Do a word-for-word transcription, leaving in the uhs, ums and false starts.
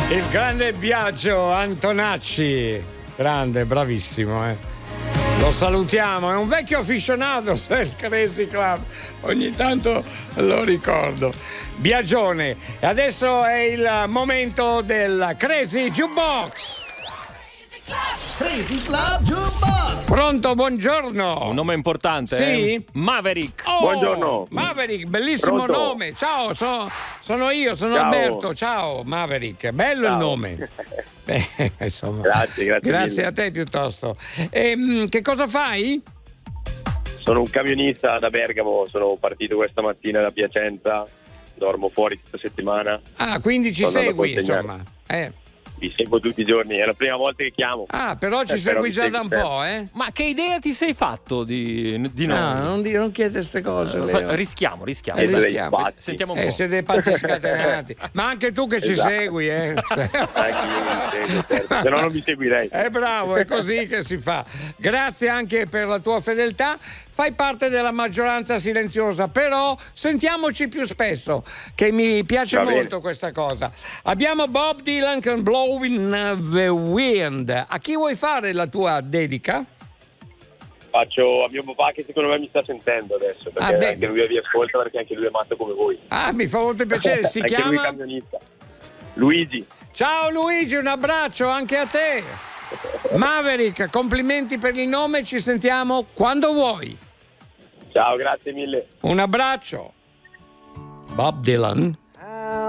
Il grande Biagio Antonacci, grande, bravissimo, eh. Lo salutiamo, è un vecchio aficionato del Crazy Club, ogni tanto lo ricordo. Biagione, e adesso è il momento del Crazy Jukebox. Crazy Club Jukebox. Pronto, buongiorno. Un nome importante? Sì. Eh? Maverick. Oh, buongiorno. Maverick, bellissimo Pronto? nome. Ciao, so, sono io, sono Ciao. Alberto. Ciao, Maverick. Bello Ciao. il nome. Eh, insomma. Grazie, grazie. Grazie mille. a te piuttosto. Ehm, che cosa fai? Sono un camionista da Bergamo, sono partito questa mattina da Piacenza, dormo fuori tutta settimana. Ah, quindi ci Sto andando a segui, consegnare. insomma. Eh. Vi seguo tutti i giorni, è la prima volta che chiamo. Ah, però ci Eh, però segui mi già da un segui po', eh? Ma che idea ti sei fatto di, di noi? No, non, di- non chiede queste cose. Eh, Leo. fa- rischiamo, rischiamo. Eh, Siete dei rischiamo. pazzi. Sentiamo un Eh, po'. siete pazzi scatenati. Ma anche tu che ci Esatto. segui, eh? Anche io mi seguo, certo. Se no non mi seguirei. È bravo, è così che si fa. Grazie anche per la tua fedeltà. Fai parte della maggioranza silenziosa, però sentiamoci più spesso, che mi piace Va bene. molto questa cosa. Abbiamo Bob Dylan con Blowing the Wind. A chi vuoi fare la tua dedica? Faccio a mio papà che secondo me mi sta sentendo adesso, perché Ah, bene. anche lui vi ascolta, perché anche lui è matto come voi. Ah, mi fa molto piacere, si anche lui è chiama? camionista. Luigi. Ciao Luigi, un abbraccio anche a te. Maverick, complimenti per il nome, ci sentiamo quando vuoi. Ciao, grazie mille. Un abbraccio. Bob Dylan.